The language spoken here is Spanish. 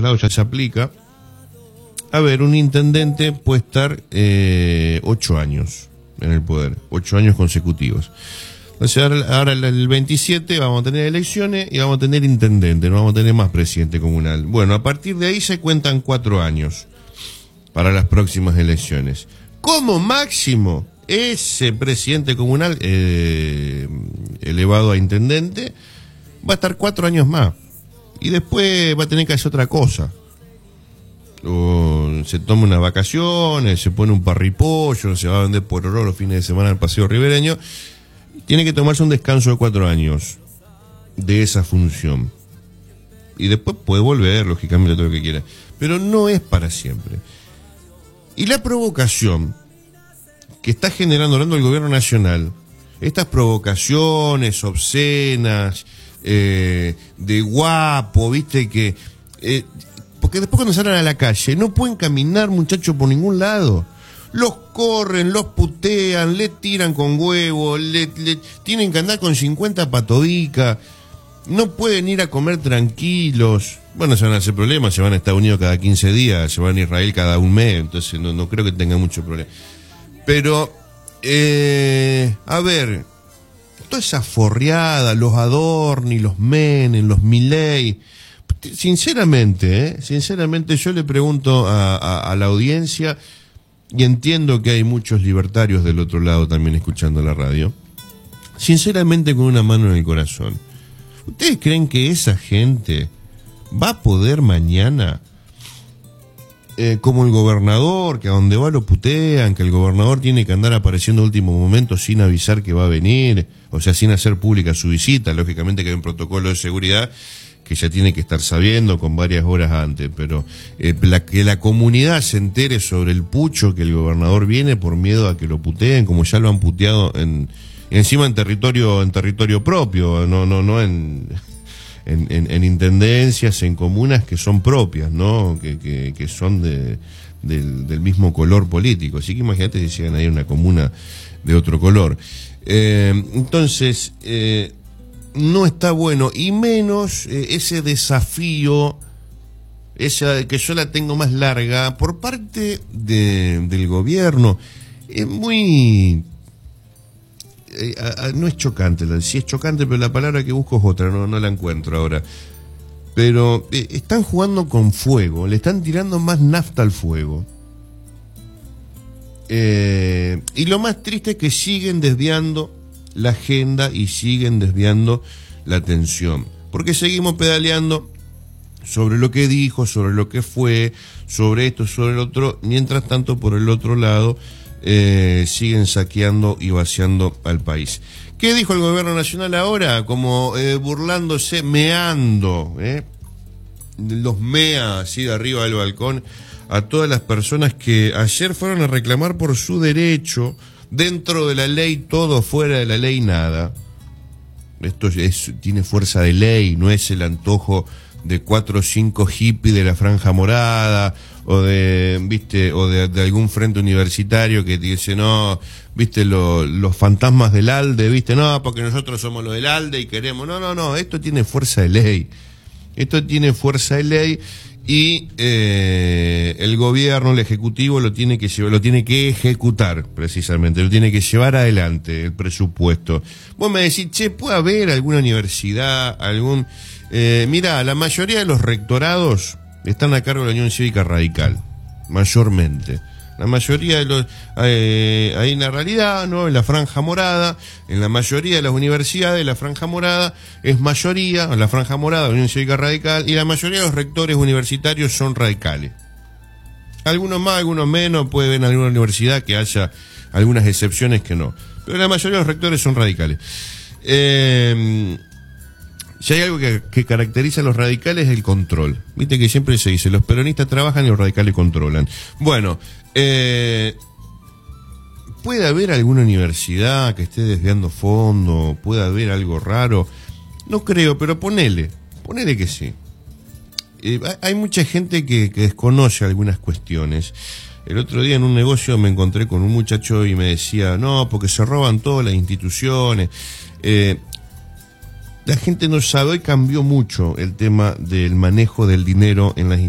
lados ya se aplica. A ver, un intendente puede estar 8 años en el poder, 8 años consecutivos. O sea, ahora el 27 vamos a tener elecciones y vamos a tener intendente, no vamos a tener más presidente comunal. Bueno, a partir de ahí se cuentan 4 años para las próximas elecciones. Como máximo, ese presidente comunal elevado a intendente va a estar 4 años más. Y después va a tener que hacer otra cosa. O se toma unas vacaciones, se pone un parripollo, se va a vender pororó los fines de semana al paseo ribereño. Tiene que tomarse un descanso de 4 años de esa función. Y después puede volver, lógicamente, todo lo que quiera. Pero no es para siempre. Y la provocación que está generando, hablando del gobierno nacional, estas provocaciones obscenas, de guapo, viste que... porque después cuando salen a la calle no pueden caminar, muchachos, por ningún lado. Los corren, los putean, le tiran con huevo, le tienen que andar con 50 patodicas, no pueden ir a comer tranquilos. Bueno, se van a hacer problemas, se van a Estados Unidos cada 15 días, se van a Israel cada un mes, entonces no creo que tengan mucho problema. Pero, a ver, toda esa forreada, los Adorni, los Menem, los Milei, sinceramente yo le pregunto a la audiencia, y entiendo que hay muchos libertarios del otro lado también escuchando la radio, sinceramente con una mano en el corazón, ¿ustedes creen que esa gente va a poder mañana, como el gobernador, que a donde va lo putean, que el gobernador tiene que andar apareciendo a último momento sin avisar que va a venir, o sea, sin hacer pública su visita, lógicamente que hay un protocolo de seguridad que ya tiene que estar sabiendo con varias horas antes, pero que la comunidad se entere sobre el pucho que el gobernador viene por miedo a que lo puteen, como ya lo han puteado encima en territorio propio, no en intendencias, en comunas que son propias, ¿no? Que son del mismo color político. Así que imagínate si llegan ahí a una comuna de otro color. Entonces, no está bueno, y menos ese desafío, esa que yo la tengo más larga, por parte del gobierno. Es muy... no es chocante, sí es chocante, pero la palabra que busco es otra, no la encuentro ahora. Pero están jugando con fuego, le están tirando más nafta al fuego. Y lo más triste es que siguen desviando la agenda y siguen desviando la atención, porque seguimos pedaleando sobre lo que dijo, sobre lo que fue, sobre esto, sobre el otro, mientras tanto por el otro lado siguen saqueando y vaciando al país. ¿Qué dijo el gobierno nacional ahora? Como burlándose, meando, los mea así de arriba del balcón a todas las personas que ayer fueron a reclamar por su derecho. Dentro de la ley todo, fuera de la ley nada. Esto tiene fuerza de ley, no es el antojo de 4 o 5 hippies de la Franja Morada o de algún frente universitario que dice, no, viste, los fantasmas del ALDE, viste, no, porque nosotros somos los del ALDE y queremos, no, esto tiene fuerza de ley. Esto tiene fuerza de ley. Y el gobierno, el ejecutivo lo tiene que ejecutar, precisamente, lo tiene que llevar adelante el presupuesto. Vos me decís, ¿puede haber alguna universidad, mirá, la mayoría de los rectorados están a cargo de la Unión Cívica Radical, mayormente. La mayoría de los, ahí en la realidad, ¿no? En la Franja Morada, en la mayoría de las universidades, la Franja Morada es mayoría, la Franja Morada, la Unión Cívica Radical, y la mayoría de los rectores universitarios son radicales. Algunos más, algunos menos, puede haber en alguna universidad que haya algunas excepciones que no. Pero la mayoría de los rectores son radicales. Si hay algo que caracteriza a los radicales es el control. Viste que siempre se dice, los peronistas trabajan y los radicales controlan. Bueno, ¿puede haber alguna universidad que esté desviando fondos? ¿Puede haber algo raro? No creo, pero ponele que sí. Hay mucha gente que desconoce algunas cuestiones. El otro día en un negocio me encontré con un muchacho y me decía, no, porque se roban todas las instituciones. La gente no sabe, hoy cambió mucho el tema del manejo del dinero en las instituciones.